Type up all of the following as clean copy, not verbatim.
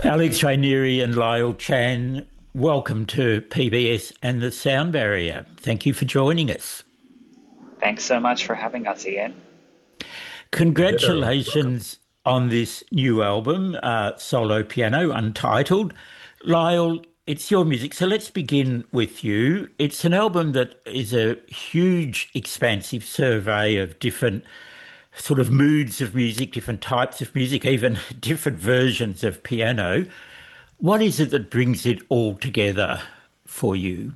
Alex Rainieri and Lyle Chan, welcome to PBS and the Sound Barrier. Thank you for joining us. Thanks so much for having us, Ian. Ditto. Welcome. Congratulations on this new album, Solo Piano Untitled. Lyle, it's your music, so let's begin with you. It's an album that is a huge, expansive survey of different sort of moods of music, different types of music, even different versions of piano. What is it that brings it all together for you?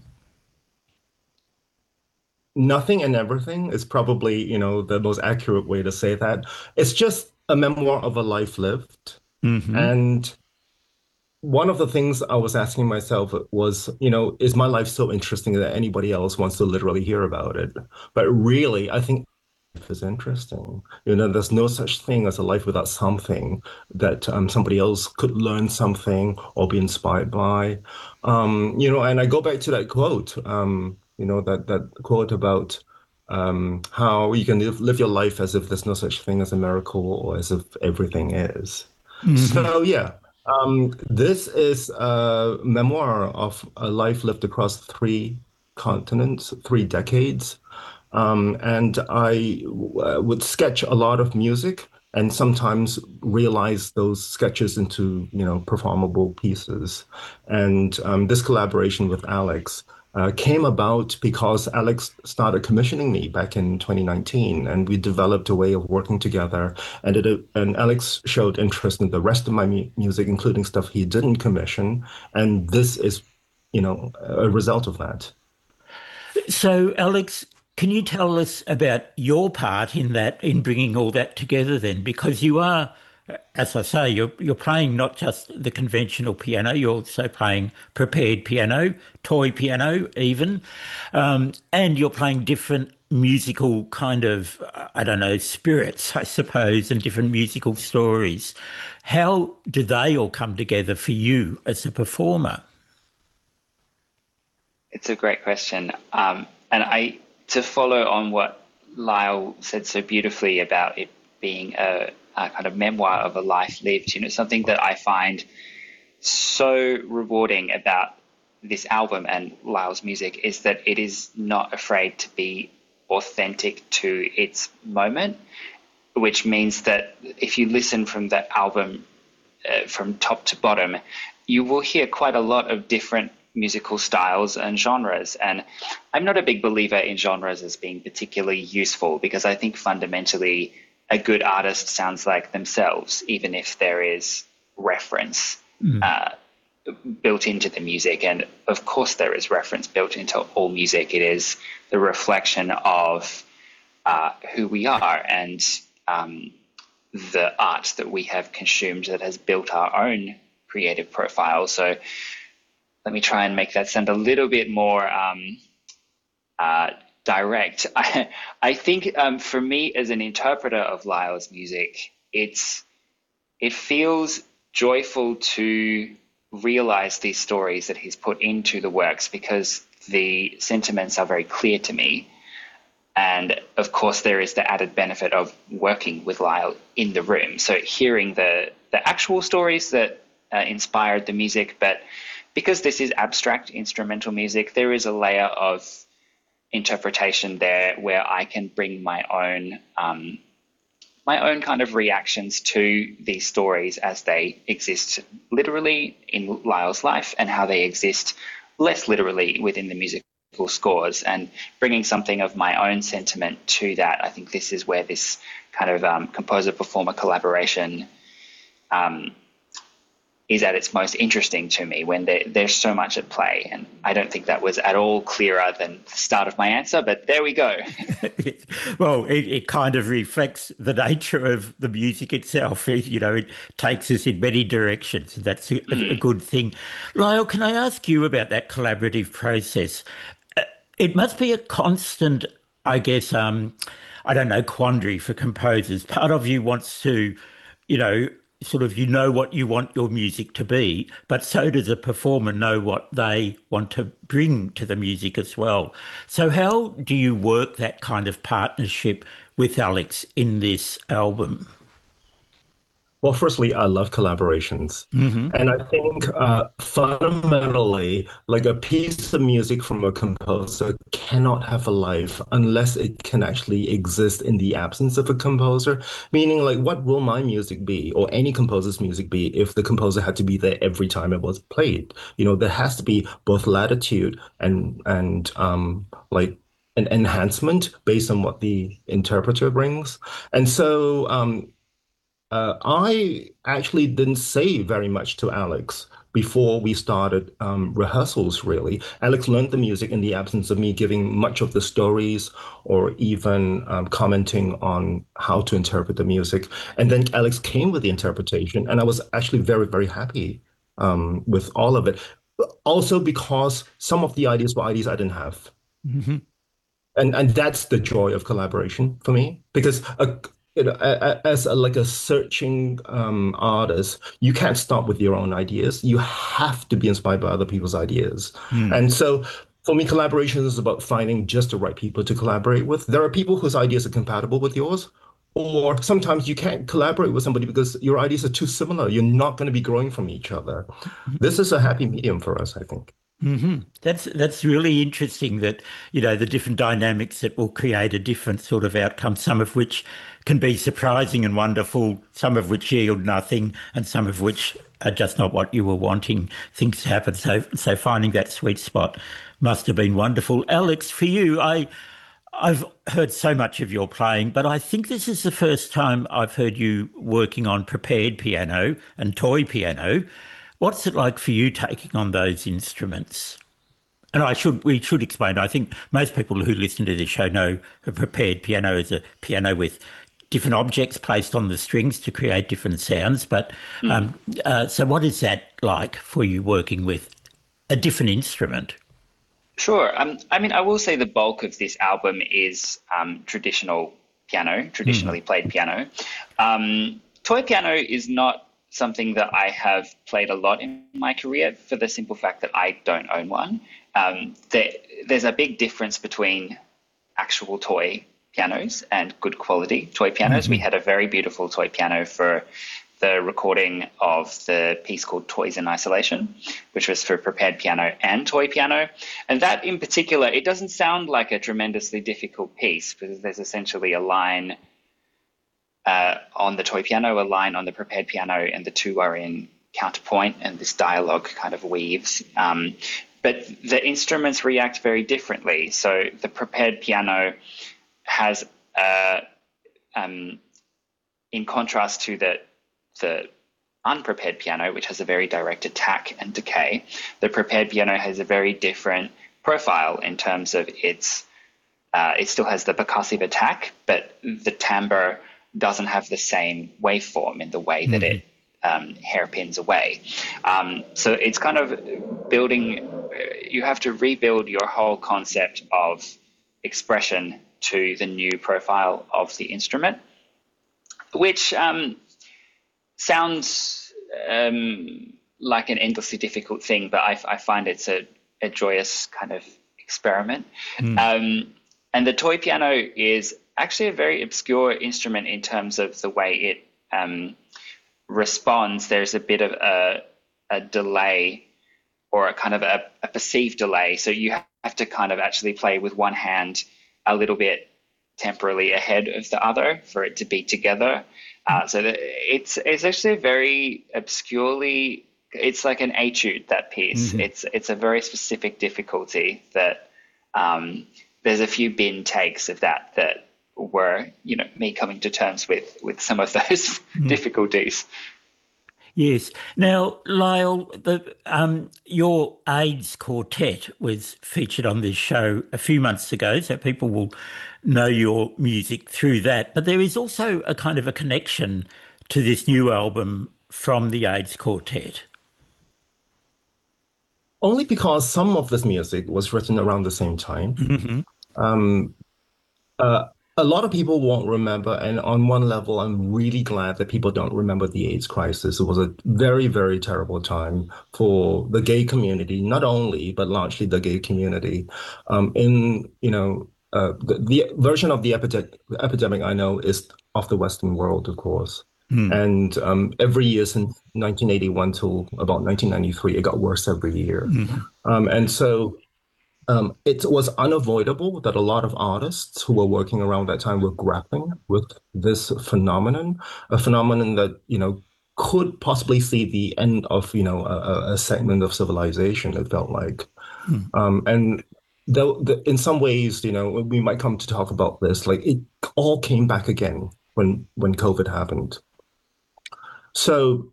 Nothing and everything is probably, the most accurate way to say that. It's just a memoir of a life lived. Hmm. And one of the things I was asking myself was, is my life so interesting that anybody else wants to literally hear about it? But really, I think life is interesting. There's no such thing as a life without something that somebody else could learn something or be inspired by. And I go back to that quote, that quote about how you can live your life as if there's no such thing as a miracle or as if everything is. Hmm. So yeah, this is a memoir of a life lived across three continents, 3 decades. And I would sketch a lot of music and sometimes realize those sketches into, performable pieces. And this collaboration with Alex came about because Alex started commissioning me back in 2019, and we developed a way of working together. And Alex showed interest in the rest of my music, including stuff he didn't commission. And this is, a result of that. So, Alex, can you tell us about your part in that, in bringing all that together then? Because you are, as I say, you're playing not just the conventional piano, you're also playing prepared piano, toy piano even, and you're playing different musical kind of, I don't know, spirits, I suppose, and different musical stories. How do they all come together for you as a performer? It's a great question. To follow on what Lyle said so beautifully about it being a kind of memoir of a life lived, something that I find so rewarding about this album and Lyle's music is that it is not afraid to be authentic to its moment, which means that if you listen from the album from top to bottom, you will hear quite a lot of different musical styles and genres. And I'm not a big believer in genres as being particularly useful because I think fundamentally a good artist sounds like themselves, even if there is reference uh, built into the music. And of course, there is reference built into all music. It is the reflection of who we are and the art that we have consumed that has built our own creative profile. So let me try and make that sound a little bit more uh, direct. I think for me as an interpreter of Lyle's music, it feels joyful to realize these stories that he's put into the works because the sentiments are very clear to me. And of course, there is the added benefit of working with Lyle in the room. So hearing the actual stories that inspired the music, but because this is abstract instrumental music, there is a layer of interpretation there where I can bring my own kind of reactions to these stories as they exist literally in Lyle's life and how they exist less literally within the musical scores, and bringing something of my own sentiment to that. I think this is where this kind of composer performer collaboration um, is at its most interesting to me when there's so much at play. And I don't think that was at all clearer than the start of my answer, but there we go. Well, it kind of reflects the nature of the music itself. It takes us in many directions. That's a good thing. Lyle, can I ask you about that collaborative process? It must be a constant, I guess, I don't know, quandary for composers. Part of you wants to, you know, sort of, what you want your music to be, but so does a performer know what they want to bring to the music as well. So how do you work that kind of partnership with Alex in this album? Well, firstly, I love collaborations. Hmm. And I think fundamentally, like a piece of music from a composer cannot have a life unless it can actually exist in the absence of a composer. Meaning, like, what will my music be, or any composer's music be, if the composer had to be there every time it was played? There has to be both latitude and like an enhancement based on what the interpreter brings. And so I actually didn't say very much to Alex before we started rehearsals, really. Alex learned the music in the absence of me giving much of the stories or even commenting on how to interpret the music. And then Alex came with the interpretation, and I was actually very, very happy with all of it. Also, because some of the ideas were ideas I didn't have. Hmm. And that's the joy of collaboration for me, because as like a searching artist, you can't start with your own ideas. You have to be inspired by other people's ideas. And so for me, collaboration is about finding just the right people to collaborate with. There are people whose ideas are compatible with yours, or sometimes you can't collaborate with somebody because your ideas are too similar. You're not going to be growing from each other. This is a happy medium for us, I think. Hmm. That's really interesting that, the different dynamics that will create a different sort of outcome, some of which can be surprising and wonderful, some of which yield nothing, and some of which are just not what you were wanting. Things happen. So finding that sweet spot must have been wonderful. Alex, for you, I've heard so much of your playing, but I think this is the first time I've heard you working on prepared piano and toy piano. What's it like for you taking on those instruments? And we should explain. I think most people who listen to this show know a prepared piano is a piano with different objects placed on the strings to create different sounds. But so, what is that like for you working with a different instrument? Sure. I mean, I will say the bulk of this album is traditionally played piano. Toy piano is not something that I have played a lot in my career for the simple fact that I don't own one. There's a big difference between actual toy pianos and good quality toy pianos. We had a very beautiful toy piano for the recording of the piece called Toys in Isolation, which was for prepared piano and toy piano. And that in particular, it doesn't sound like a tremendously difficult piece because there's essentially a line on the toy piano, a line on the prepared piano, and the two are in counterpoint, and this dialogue kind of weaves. But the instruments react very differently. So the prepared piano has, in contrast to the unprepared piano, which has a very direct attack and decay, the prepared piano has a very different profile in terms of it still has the percussive attack, but the timbre doesn't have the same waveform in the way that it hairpins away. So it's kind of you have to rebuild your whole concept of expression to the new profile of the instrument, which sounds like an endlessly difficult thing, but I find it's a joyous kind of experiment. And the toy piano is actually a very obscure instrument in terms of the way it responds. There's a bit of a delay, or a kind of a perceived delay. So you have to kind of actually play with one hand a little bit temporarily ahead of the other for it to be together. So it's actually very obscurely, it's like an etude, that piece. It's a very specific difficulty that there's a few bin takes of that were, me coming to terms with some of those difficulties. Yes. Now, Lyle, your AIDS quartet was featured on this show a few months ago, so people will know your music through that. But there is also a kind of a connection to this new album from the AIDS quartet. Only because some of this music was written around the same time. A lot of people won't remember, and on one level, I'm really glad that people don't remember the AIDS crisis. It was a very, very terrible time for the gay community, not only, but largely the gay community. The version of the epidemic I know is of the Western world, of course. And every year since 1981 till about 1993, it got worse every year. And so it was unavoidable that a lot of artists who were working around that time were grappling with this phenomenon, a phenomenon that, could possibly see the end of, a segment of civilization, it felt like. And though in some ways, we might come to talk about this, like it all came back again when COVID happened. So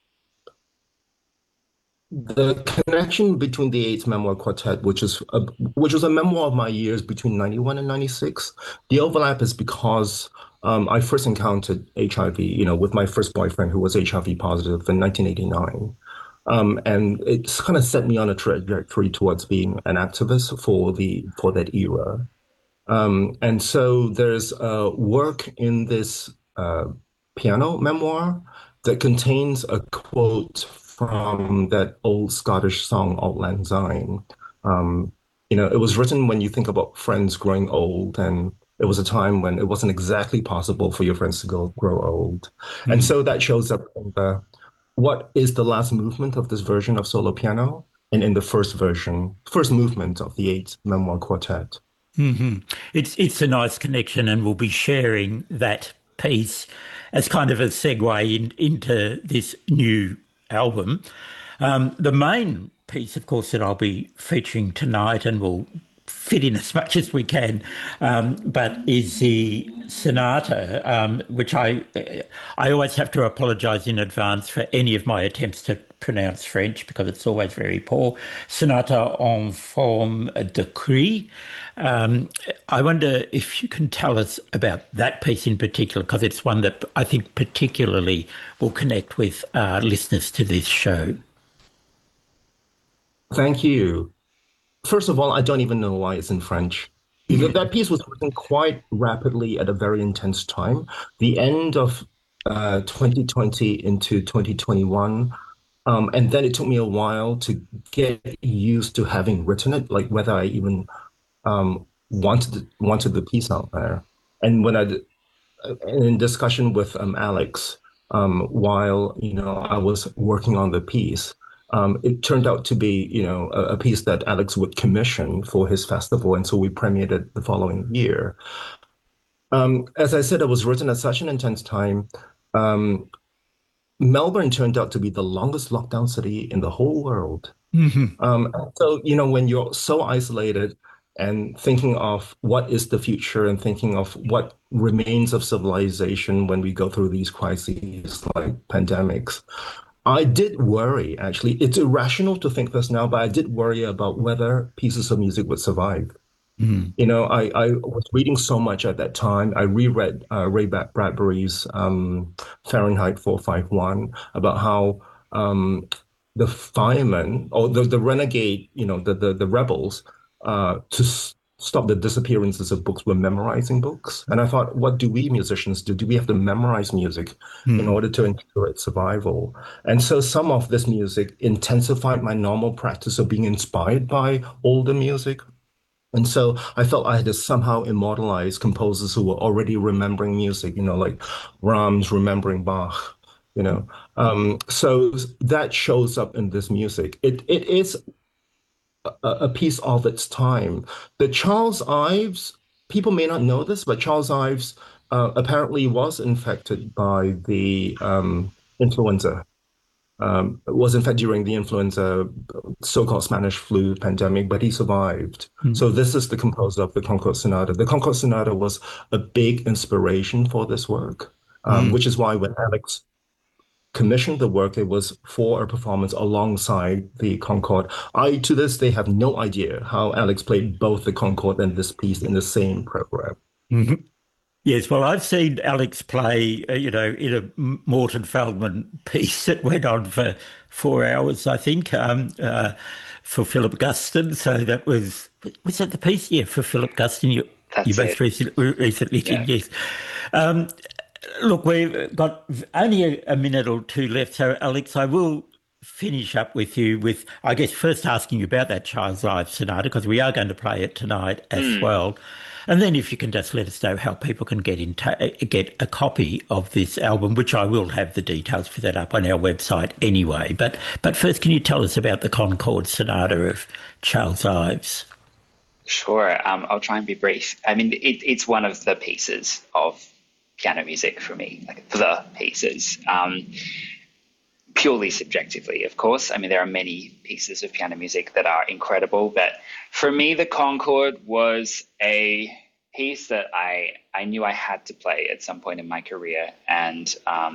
the connection between the Eighth Memoir Quartet, which was a memoir of my years between 91 and 96, the overlap is because I first encountered HIV, with my first boyfriend who was HIV positive in 1989. And it's kind of set me on a trajectory towards being an activist for that era. And so there's work in this piano memoir that contains a quote from that old Scottish song, Auld Lang Syne. It was written when you think about friends growing old, and it was a time when it wasn't exactly possible for your friends to grow old. And so that shows up in what is the last movement of this version of solo piano, and in the first movement of the Eighth Memoir Quartet. It's a nice connection, and we'll be sharing that piece as kind of a segue into this new album. The main piece, of course, that I'll be featuring tonight, and we'll fit in as much as we can, but is the sonata, which I always have to apologise in advance for any of my attempts to pronounce French because it's always very poor. Sonata en forme de cri. I wonder if you can tell us about that piece in particular, because it's one that I think particularly will connect with listeners to this show. Thank you. First of all, I don't even know why it's in French. That piece was written quite rapidly at a very intense time. The end of 2020 into 2021. And then it took me a while to get used to having written it, like whether I even wanted the piece out there. And when in discussion with Alex, while I was working on the piece, it turned out to be a piece that Alex would commission for his festival, and so we premiered it the following year. As I said, it was written at such an intense time. Melbourne turned out to be the longest lockdown city in the whole world. So, when you're so isolated and thinking of what is the future and thinking of what remains of civilization when we go through these crises like pandemics, I did worry, actually. It's irrational to think this now, but I did worry about whether pieces of music would survive. I was reading so much at that time. I reread Ray Bradbury's Fahrenheit 451 about how the firemen or the renegade, the rebels, to stop the disappearances of books were memorizing books. And I thought, what do we musicians do? Do we have to memorize music in order to ensure its survival? And so some of this music intensified my normal practice of being inspired by older music. And so I felt I had to somehow immortalize composers who were already remembering music, like Brahms remembering Bach, So that shows up in this music. It is a piece of its time. The Charles Ives, people may not know this, but Charles Ives apparently was infected by the influenza. Was in fact during the influenza, so-called Spanish flu pandemic, but he survived. So this is the composer of the Concord Sonata. The Concord Sonata was a big inspiration for this work, which is why when Alex commissioned the work, it was for a performance alongside the Concord. I, to this day, have no idea how Alex played both the Concord and this piece in the same program. Yes, well, I've seen Alex play, in a Morton Feldman piece that went on for 4 hours, I think, for Philip Guston. So that was that the piece? Yeah, for Philip Guston. You both recently did, yes. Look, we've got only a minute or two left. So, Alex, I will finish up with you with, I guess, first asking you about that Charles Ives Sonata, because we are going to play it tonight as well. And then if you can just let us know how people can get a copy of this album, which I will have the details for that up on our website anyway. But first, can you tell us about the Concord Sonata of Charles Ives? Sure. I'll try and be brief. I mean, it's one of the pieces of piano music for me, like the pieces. Purely subjectively, of course. I mean, there are many pieces of piano music that are incredible, but for me, the Concord was a piece that I knew I had to play at some point in my career. And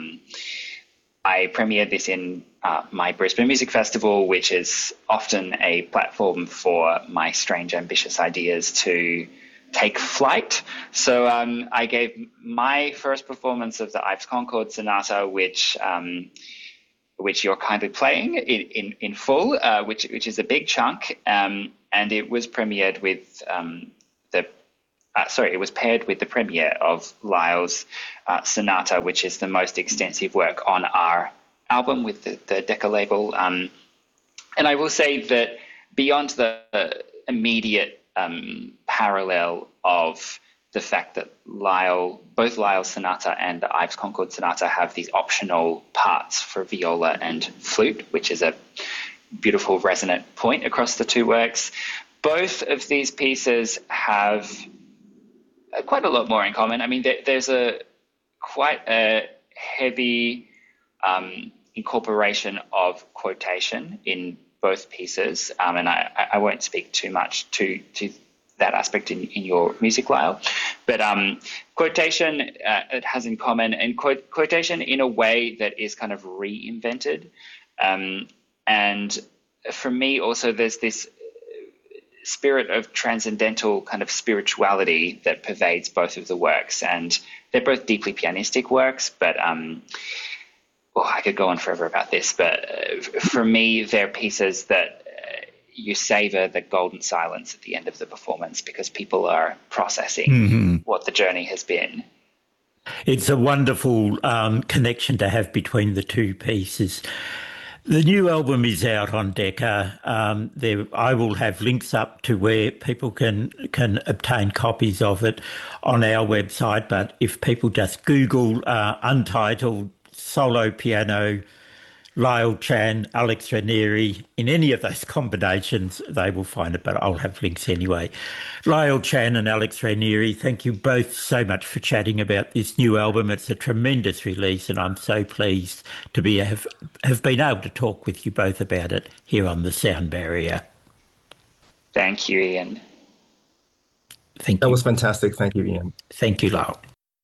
I premiered this in my Brisbane Music Festival, which is often a platform for my strange, ambitious ideas to take flight. So I gave my first performance of the Ives Concord Sonata, which you're kindly playing in full, which is a big chunk, and it was premiered with it was paired with the premiere of Lyle's Sonata, which is the most extensive work on our album with the Decca label. And I will say that beyond the immediate parallel of the fact that both Lyle's Sonata and the Ives Concord Sonata have these optional parts for viola and flute, which is a beautiful resonant point across the two works. Both of these pieces have quite a lot more in common. I mean, there's quite a heavy incorporation of quotation in both pieces, and I won't speak too much to that aspect in your music, Lyle. But quotation it has in common, and quotation in a way that is kind of reinvented. And for me also, there's this spirit of transcendental kind of spirituality that pervades both of the works. And they're both deeply pianistic works, but I could go on forever about this. But for me, they're pieces that you savor the golden silence at the end of the performance because people are processing what the journey has been. It's a wonderful connection to have between the two pieces. The new album is out on Decca. I will have links up to where people can obtain copies of it on our website. But if people just Google Untitled Solo Piano, Lyle Chan, Alex Ranieri, in any of those combinations, they will find it, but I'll have links anyway. Lyle Chan and Alex Ranieri, thank you both so much for chatting about this new album. It's a tremendous release, and I'm so pleased to have been able to talk with you both about it here on The Sound Barrier. Thank you, Ian. Thank you. That was fantastic. Thank you, Ian. Thank you, Lyle.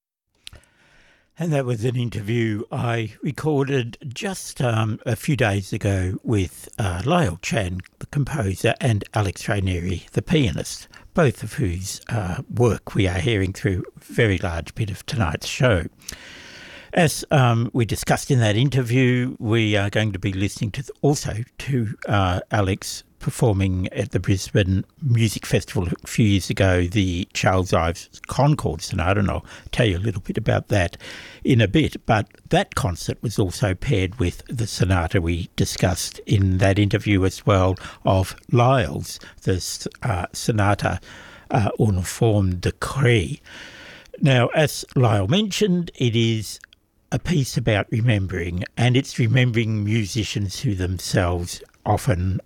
And that was an interview I recorded just a few days ago with Lyle Chan, the composer, and Alex Ranieri, the pianist, both of whose work we are hearing through a very large bit of tonight's show. As we discussed in that interview, we are going to be listening to Alex performing at the Brisbane Music Festival a few years ago, the Charles Ives Concord Sonata, and I'll tell you a little bit about that in a bit. But that concert was also paired with the sonata we discussed in that interview as well of Lyle's, the Sonata Une Forme de Cri. Now, as Lyle mentioned, it is a piece about remembering, and it's remembering musicians who themselves often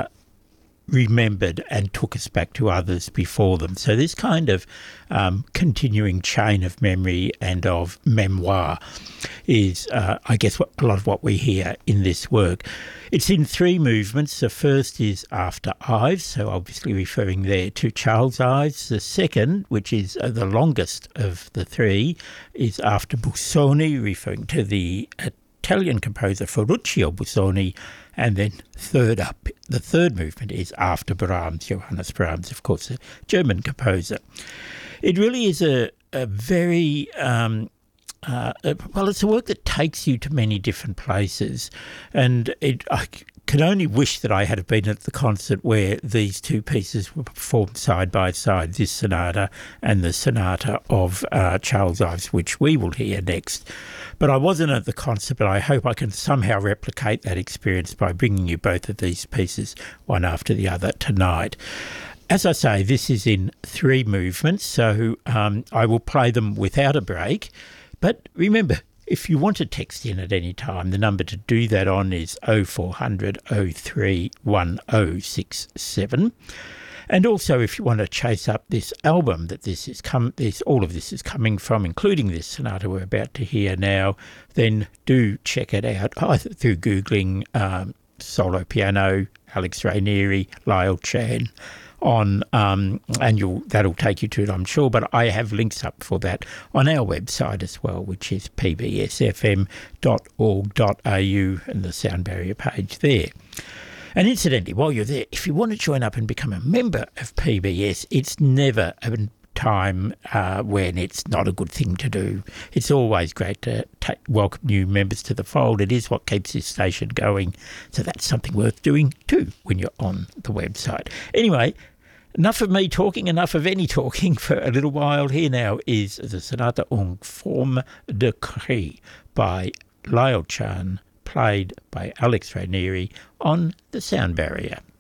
remembered and took us back to others before them. So this kind of continuing chain of memory and of memoir is, I guess, a lot of what we hear in this work. It's in three movements. The first is After Ives, so obviously referring there to Charles Ives. The second, which is the longest of the three, is After Busoni, referring to the Italian composer Ferruccio Busoni. And then the third movement is After Brahms, Johannes Brahms, of course, a German composer. It really is a very, it's a work that takes you to many different places. And I can only wish that I had been at the concert where these two pieces were performed side by side, this sonata and the sonata of Charles Ives, which we will hear next. But I wasn't at the concert, but I hope I can somehow replicate that experience by bringing you both of these pieces, one after the other, tonight. as I say, this is in 3 movements, so I will play them without a break. But remember, if you want to text in at any time, the number to do that on is 0400 03 1067. And also, if you want to chase up this album that all of this is coming from, including this sonata we're about to hear now, then do check it out either through Googling solo piano, Alex Rainieri, Lyle Chan, on and that'll take you to it, I'm sure. But I have links up for that on our website as well, which is pbsfm.org.au, and the Sound Barrier page there. And incidentally, while you're there, if you want to join up and become a member of PBS, it's never a time when it's not a good thing to do. It's always great to welcome new members to the fold. It is what keeps this station going. So that's something worth doing too when you're on the website. Anyway, enough of me talking, enough of any talking for a little while. Here now is the Sonata en Forme de Cri by Lyle Chan, played by Alex Rainieri on the Sound Barrier.